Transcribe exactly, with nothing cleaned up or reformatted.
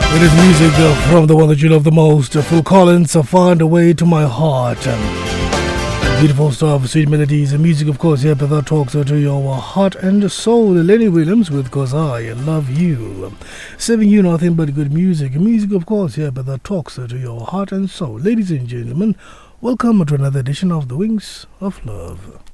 It is music uh, from the one that you love the most, uh, Phil Collins, uh, Find a Way to My Heart. Um, beautiful stuff, sweet melodies, and music, of course, yeah, but that talks uh, to your heart and soul. Lenny Williams with Cause I Love You. Um, serving you nothing but good music. Music, of course, yeah, but that talks uh, to your heart and soul. Ladies and gentlemen, welcome to another edition of The Wings of Love.